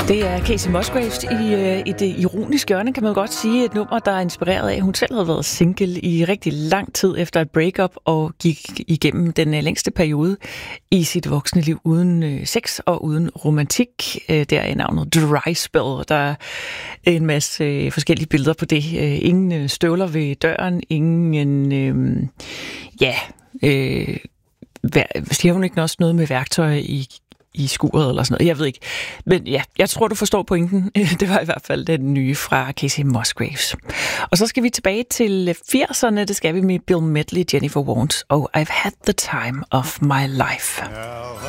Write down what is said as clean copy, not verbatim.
Det er Kacey Musgraves i det ironiske hjørne, kan man godt sige. Et nummer, der er inspireret af, at hun selv havde været single i rigtig lang tid efter et breakup og gik igennem den længste periode i sit voksne liv uden sex og uden romantik. Der er navnet Dry Spell. Der er en masse forskellige billeder på det. Ingen støvler ved døren, ingen... siger hun ikke også noget med værktøj i skuret eller sådan noget? Jeg ved ikke. Men ja, jeg tror, du forstår pointen. Det var i hvert fald den nye fra Kacey Musgraves. Og så skal vi tilbage til 80'erne. Det skal vi med Bill Medley, Jennifer Warnes og I've Had the Time of My Life. I've